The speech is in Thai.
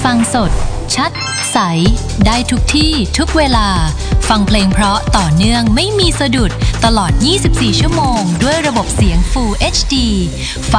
ฟังสดชัดใสได้ทุกที่ทุกเวลาฟังเพลงเพราะต่อเนื่องไม่มีสะดุดตลอด24ชั่วโมงด้วยระบบเสียง Full HD